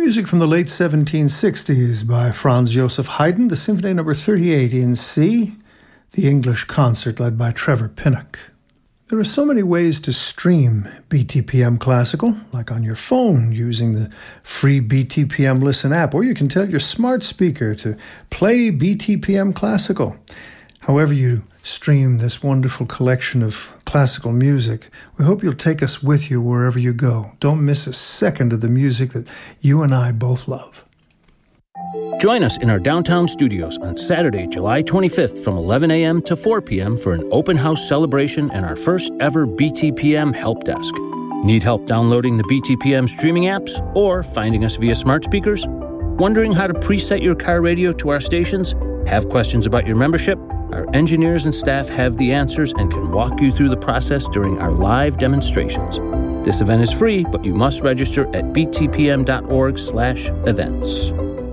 Music from the late 1760s by Franz Joseph Haydn, the Symphony No. 38 in C, the English concert led by Trevor Pinnock. There are so many ways to stream BTPM Classical, like on your phone using the free BTPM Listen app, or you can tell your smart speaker to play BTPM Classical. However you stream this wonderful collection of classical music, we hope you'll take us with you wherever you go. Don't miss a second of the music that you and I both love. Join us in our downtown studios on Saturday, July 25th from 11 a.m. to 4 p.m. for an open house celebration and our first ever BTPM help desk. Need help downloading the BTPM streaming apps or finding us via smart speakers? Wondering how to preset your car radio to our stations? Have questions about your membership? Our engineers and staff have the answers and can walk you through the process during our live demonstrations. This event is free, but you must register at btpm.org/events.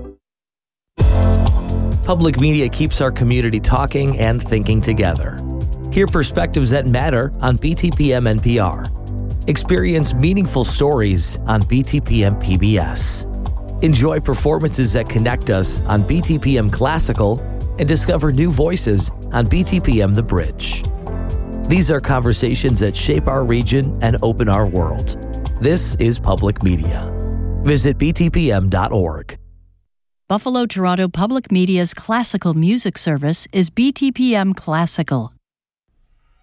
Public media keeps our community talking and thinking together. Hear perspectives that matter on BTPM NPR. Experience meaningful stories on BTPM PBS. Enjoy performances that connect us on BTPM Classical and discover new voices on BTPM The Bridge. These are conversations that shape our region and open our world. This is public media. Visit btpm.org. Buffalo Toronto Public Media's classical music service is BTPM Classical.